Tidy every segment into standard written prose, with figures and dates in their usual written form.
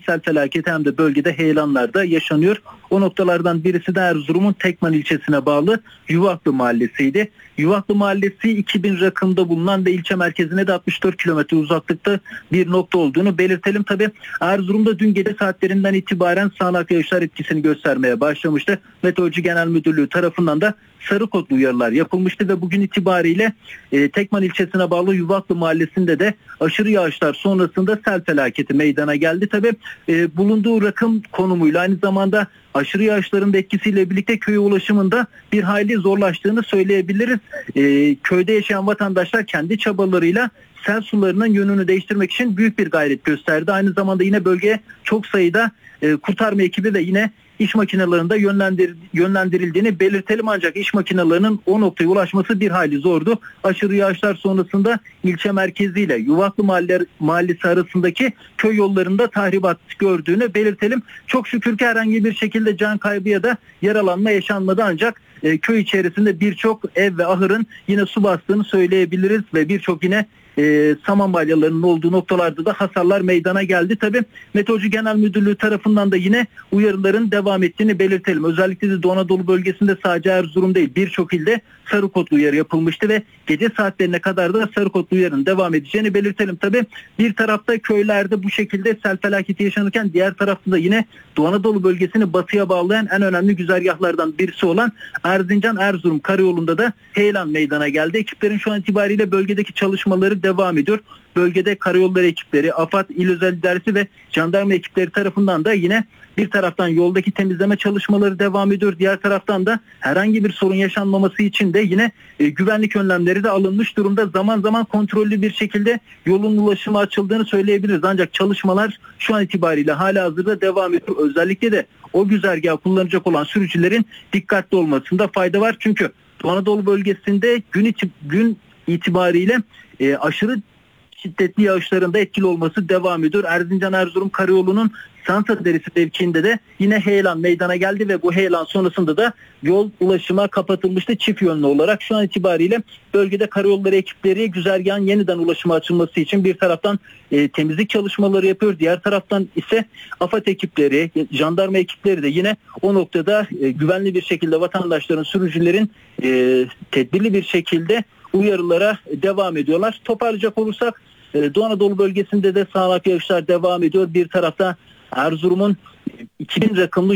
sel felaketi hem de bölgede heyelanlarda yaşanıyor. O noktalardan birisi de Erzurum'un Tekman ilçesine bağlı Yuvaklı mahallesiydi. Yuvaklı mahallesi 2000 rakımda bulunan ve ilçe merkezine de 64 kilometre uzaklıkta bir nokta olduğunu belirtelim. Tabii Erzurum'da dün gece saatlerinden itibaren sağanak yağışlar etkisini göstermeye başlamıştı. Meteoroloji Genel Müdürlüğü tarafından da sarı kodlu uyarılar yapılmıştı ve bugün itibariyle Tekman ilçesine bağlı Yuvaklı mahallesinde de aşırı yağışlar sonrasında sel felaketi meydana geldi. Tabii bulunduğu rakım konumuyla aynı zamanda aşırı yağışların da etkisiyle birlikte köye ulaşımında bir hayli zorlaştığını söyleyebiliriz. Köyde yaşayan vatandaşlar kendi çabalarıyla sel sularının yönünü değiştirmek için büyük bir gayret gösterdi. Aynı zamanda yine bölgeye çok sayıda kurtarma ekibi ve yine iş makinelerinde yönlendirildiğini belirtelim, ancak iş makinelerinin o noktaya ulaşması bir hayli zordu. Aşırı yağışlar sonrasında ilçe merkeziyle Yuvaklı mahallesi arasındaki köy yollarında tahribat gördüğünü belirtelim. Çok şükür ki herhangi bir şekilde can kaybı ya da yaralanma yaşanmadı, ancak köy içerisinde birçok ev ve ahırın yine su bastığını söyleyebiliriz ve birçok yine saman balyalarının olduğu noktalarda da hasarlar meydana geldi. Tabii Meteoroloji Genel Müdürlüğü tarafından da yine uyarıların devam ettiğini belirtelim. Özellikle de Doğu Anadolu bölgesinde sadece Erzurum değil, birçok ilde sarı kodlu uyarı yapılmıştı ve gece saatlerine kadar da sarı kodlu uyarının devam edeceğini belirtelim. Tabii bir tarafta köylerde bu şekilde sel felaketi yaşanırken diğer tarafta da yine Doğu Anadolu bölgesini batıya bağlayan en önemli güzergahlardan birisi olan Erzincan-Erzurum karayolunda da heyelan meydana geldi. Ekiplerin şu an itibariyle bölgedeki çalışmaları devam ediyor. Bölgede karayolları ekipleri, AFAD, İl Özel İdaresi ve jandarma ekipleri tarafından da yine bir taraftan yoldaki temizleme çalışmaları devam ediyor. Diğer taraftan da herhangi bir sorun yaşanmaması için de yine güvenlik önlemleri de alınmış durumda. Zaman zaman kontrollü bir şekilde yolun ulaşımı açıldığını söyleyebiliriz. Ancak çalışmalar şu an itibariyle halihazırda devam ediyor. Özellikle de o güzergahı kullanacak olan sürücülerin dikkatli olmasında fayda var. Çünkü Doğu Anadolu bölgesinde gün itibariyle aşırı şiddetli yağışların da etkili olması devam ediyor. Erzincan-Erzurum karayolunun Sansa Deresi mevkiinde de yine heyelan meydana geldi ve bu heyelan sonrasında da yol ulaşıma kapatılmıştı çift yönlü olarak. Şu an itibariyle bölgede karayolları ekipleri güzergahın yeniden ulaşıma açılması için bir taraftan temizlik çalışmaları yapıyor. Diğer taraftan ise AFAD ekipleri, jandarma ekipleri de yine o noktada güvenli bir şekilde vatandaşların, sürücülerin tedbirli bir şekilde uyarılara devam ediyorlar. Toparlayacak olursak Doğu Anadolu bölgesinde de sağanak yağışlar devam ediyor. Bir tarafta Erzurum'un 2000 rakımlı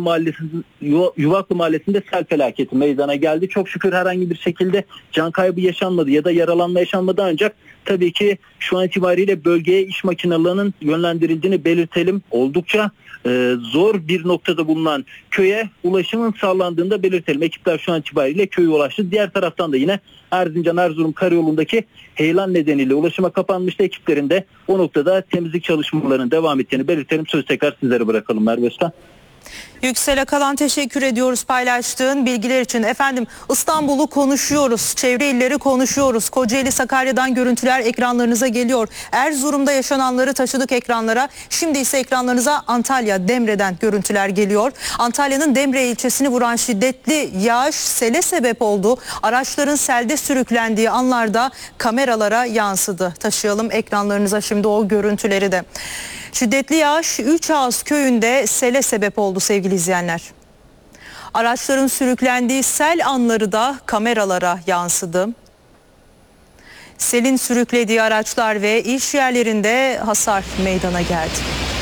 Yuvaklı mahallesinde sel felaketi meydana geldi. Çok şükür herhangi bir şekilde can kaybı yaşanmadı ya da yaralanma yaşanmadı, ancak tabii ki şu an itibariyle bölgeye iş makinelerinin yönlendirildiğini belirtelim. Oldukça zor bir noktada bulunan köye ulaşımın sağlandığını da belirtelim. Ekipler şu an itibariyle köye ulaştı. Diğer taraftan da yine Erzincan-Erzurum karayolundaki heyelan nedeniyle ulaşıma kapanmıştı. Ekiplerin de o noktada temizlik çalışmalarının devam ettiğini belirtelim. Söz tekrar sizlere bırakalım Merve Özkan. Yüksel Akalan, teşekkür ediyoruz paylaştığın bilgiler için. Efendim, İstanbul'u konuşuyoruz, çevre illeri konuşuyoruz. Kocaeli, Sakarya'dan görüntüler ekranlarınıza geliyor. Erzurum'da yaşananları taşıdık ekranlara. Şimdi ise ekranlarınıza Antalya, Demre'den görüntüler geliyor. Antalya'nın Demre ilçesini vuran şiddetli yağış sele sebep oldu. Araçların selde sürüklendiği anlarda kameralara yansıdı. Taşıyalım ekranlarınıza şimdi o görüntüleri de. Şiddetli yağış Üçağız köyünde sele sebep oldu sevgili izleyenler. Araçların sürüklendiği sel anları da kameralara yansıdı. Selin sürüklediği araçlar ve iş yerlerinde hasar meydana geldi.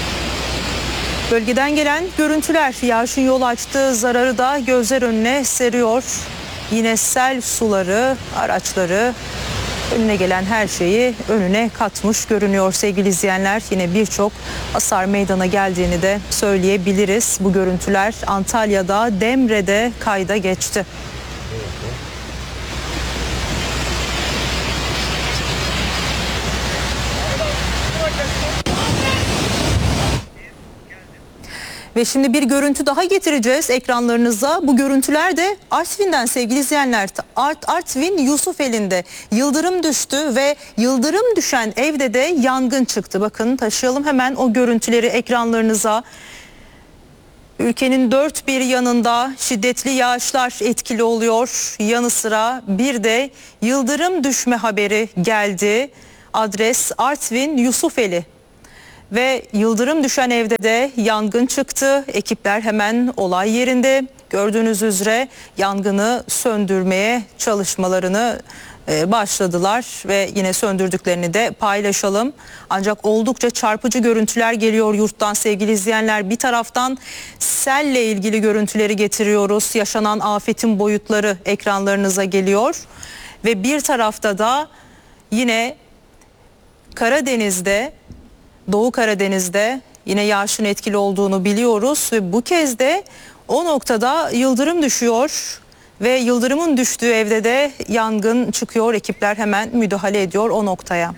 Bölgeden gelen görüntüler yağışın yol açtığı zararı da gözler önüne seriyor. Yine sel suları araçları, önüne gelen her şeyi önüne katmış görünüyor sevgili izleyenler. Yine birçok hasar meydana geldiğini de söyleyebiliriz. Bu görüntüler Antalya'da, Demre'de kayda geçti. Ve şimdi bir görüntü daha getireceğiz ekranlarınıza. Bu görüntüler de Artvin'den sevgili izleyenler. Artvin Yusufeli'nde yıldırım düştü ve yıldırım düşen evde de yangın çıktı. Bakın taşıyalım hemen o görüntüleri ekranlarınıza. Ülkenin dört bir yanında şiddetli yağışlar etkili oluyor. Yanı sıra bir de yıldırım düşme haberi geldi. Adres Artvin Yusufeli. Ve yıldırım düşen evde de yangın çıktı. Ekipler hemen olay yerinde. Gördüğünüz üzere yangını söndürmeye çalışmalarını başladılar ve yine söndürdüklerini de paylaşalım. Ancak oldukça çarpıcı görüntüler geliyor yurttan sevgili izleyenler. Bir taraftan selle ilgili görüntüleri getiriyoruz. Yaşanan afetin boyutları ekranlarınıza geliyor. Ve bir tarafta da yine Karadeniz'de, Doğu Karadeniz'de yine yağışın etkili olduğunu biliyoruz ve bu kez de o noktada yıldırım düşüyor ve yıldırımın düştüğü evde de yangın çıkıyor. Ekipler hemen müdahale ediyor o noktaya.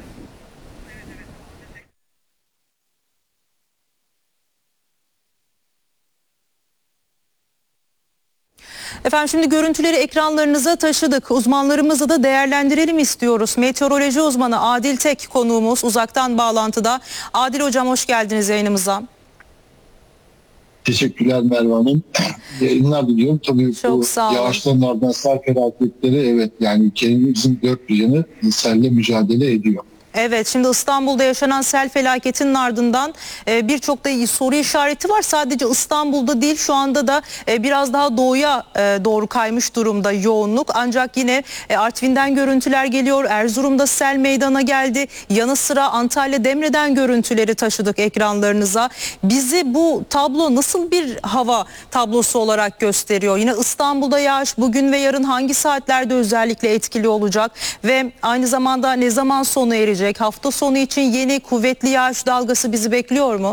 Efendim şimdi görüntüleri ekranlarınıza taşıdık. Uzmanlarımızı da değerlendirelim istiyoruz. Meteoroloji uzmanı Adil Tek konuğumuz uzaktan bağlantıda. Adil hocam hoş geldiniz yayınımıza. Teşekkürler Merve Hanım. Yayınlar diliyorum. Tabii çok bu yağışların ardından sel felaketleri evet yani ülkemizin dört bir yanı selle mücadele ediyor. Evet, şimdi İstanbul'da yaşanan sel felaketinin ardından birçok da soru işareti var. Sadece İstanbul'da değil, şu anda da biraz daha doğuya doğru kaymış durumda yoğunluk. Ancak yine Artvin'den görüntüler geliyor. Erzurum'da sel meydana geldi. Yanı sıra Antalya Demre'den görüntüleri taşıdık ekranlarınıza. Bizi bu tablo nasıl bir hava tablosu olarak gösteriyor? Yine İstanbul'da yağış bugün ve yarın hangi saatlerde özellikle etkili olacak? Ve aynı zamanda ne zaman sona erecek? Hafta sonu için yeni kuvvetli yağış dalgası bizi bekliyor mu?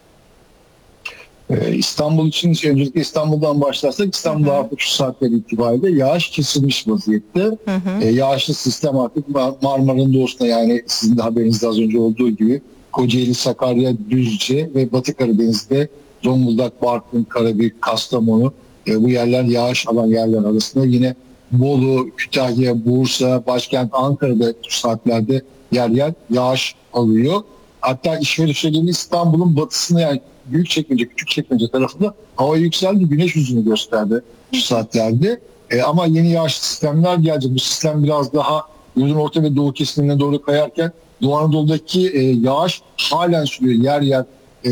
İstanbul için öncelikle İstanbul'dan başlarsak İstanbul'da artık şu saatler itibariyle yağış kesilmiş vaziyette. Yağışlı sistem artık Marmara'nın doğusunda yani sizin de haberinizde az önce olduğu gibi Kocaeli, Sakarya, Düzce ve Batı Karadeniz'de Zonguldak, Bartın, Karabük, Kastamonu bu yerler yağış alan yerler arasında yine Bolu, Kütahya, Bursa, başkent Ankara'da şu saatlerde yer yer yağış alıyor. Hatta işverişlerin İstanbul'un batısında yani Büyükçekmece, Küçükçekmece tarafında hava yükseldi, güneş yüzünü gösterdi şu saatlerde. Ama yeni yağışlı sistemler gelecek. Bu sistem biraz daha yurdun orta ve doğu kesimine doğru kayarken Doğu Anadolu'daki yağış halen sürüyor. Yer yer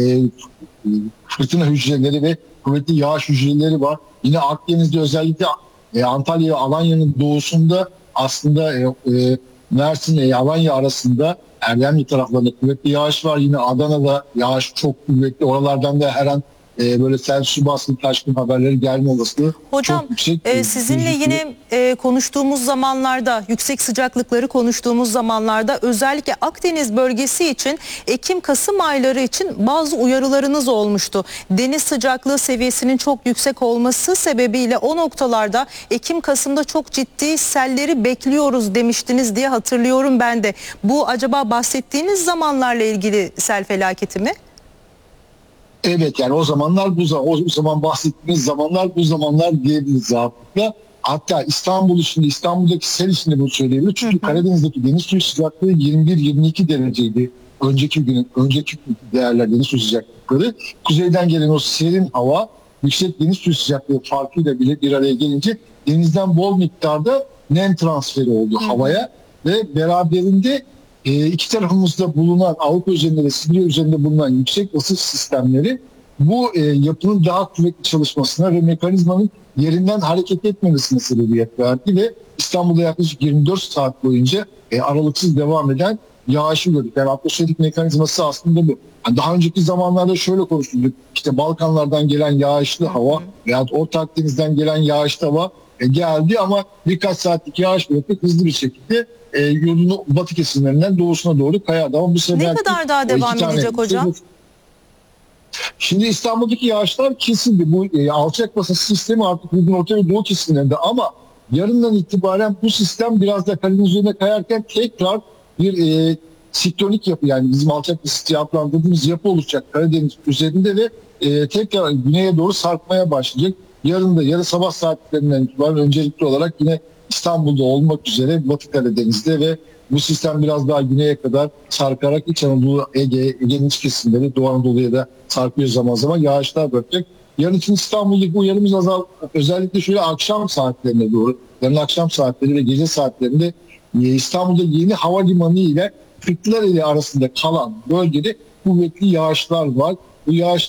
fırtına hücreleri ve kuvvetli yağış hücreleri var. Yine Akdeniz'de özellikle Antalya ve Alanya'nın doğusunda aslında Mersin Alanya arasında Erdemli taraflarında kuvvetli yağış var. Yine Adana'da yağış çok kuvvetli. Oralardan da her an böyle sel, su baskın, taşkın haberleri gelme olasılığı hocam, çok yüksek. Sizinle yine konuştuğumuz zamanlarda, yüksek sıcaklıkları konuştuğumuz zamanlarda özellikle Akdeniz bölgesi için Ekim-Kasım ayları için bazı uyarılarınız olmuştu. Deniz sıcaklığı seviyesinin çok yüksek olması sebebiyle o noktalarda Ekim-Kasım'da çok ciddi selleri bekliyoruz demiştiniz diye hatırlıyorum ben de. Bu acaba bahsettiğiniz zamanlarla ilgili sel felaketi mi? Evet yani o zaman bahsettiğimiz zamanlar bu zamanlar diyebiliriz rahatlıkla. Hatta İstanbul'daki sel içinde bunu söyleyebiliriz. Çünkü Karadeniz'deki deniz suyu sıcaklığı 21-22 dereceydi. Önceki değerler deniz suyu sıcaklıkları. Kuzeyden gelen o serin hava yüksek deniz suyu sıcaklığı farkıyla bile bir araya gelince denizden bol miktarda nem transferi oldu havaya ve beraberinde iki tarafımızda bulunan Avrupa üzerinde ve Sibirya üzerinde bulunan yüksek ısı sistemleri bu yapının daha kuvvetli çalışmasına ve mekanizmanın yerinden hareket etmemesine sebebiyet verdi ve İstanbul'da yaklaşık 24 saat boyunca aralıksız devam eden yağışı gördük. Yani atmosferik mekanizması aslında bu. Yani daha önceki zamanlarda şöyle konuştuk. İşte Balkanlardan gelen yağışlı hava veya Orta Akdeniz'den gelen yağışlı hava geldi ama birkaç saatlik yağış bırakıp hızlı bir şekilde yurdun batı kesimlerinden doğusuna doğru kayardı. Ama bu sefer ne kadar daha devam edecek hocam? Şimdi İstanbul'daki yağışlar kesildi. Bu alçak basınç sistemi artık yurdun orta ve doğu kesimlerinde ama yarından itibaren bu sistem biraz da Karadeniz üzerine kayarken tekrar bir siklonik yapı yani bizim alçak basınç adlandırdığımız yapı olacak Karadeniz üzerinde ve tekrar güneye doğru sarkmaya başlayacak. Yarın sabah saatlerinden itibaren öncelikli olarak yine İstanbul'da olmak üzere Batı Karadeniz'de ve bu sistem biraz daha güneye kadar sarkarak İç Anadolu, Ege'nin iç kesimleri Doğu Anadolu'ya da sarkıyor zaman zaman yağışlar bırakacak. Yarın için İstanbul'daki uyarımız özellikle şöyle akşam saatlerine doğru, yarın akşam saatleri ve gece saatlerinde İstanbul'da yeni havalimanı ile Kırklareli arasında kalan bölgede kuvvetli yağışlar var. Bu yağış